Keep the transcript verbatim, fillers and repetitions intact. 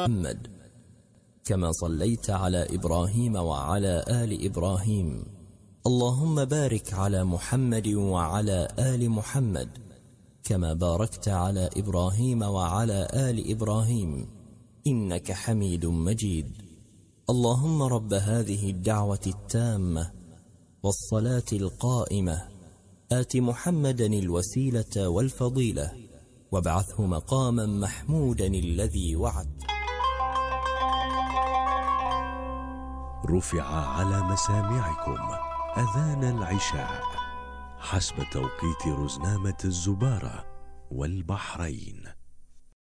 محمد كما صليت على إبراهيم وعلى آل إبراهيم. اللهم بارك على محمد وعلى آل محمد كما باركت على إبراهيم وعلى آل إبراهيم إنك حميد مجيد. اللهم رب هذه الدعوة التامة والصلاة القائمة آت محمدا الوسيلة والفضيلة وابعثه مقاما محمودا الذي وعدت. رفع على مسامعكم أذان العشاء حسب توقيت رزنامة الزبارة والبحرين.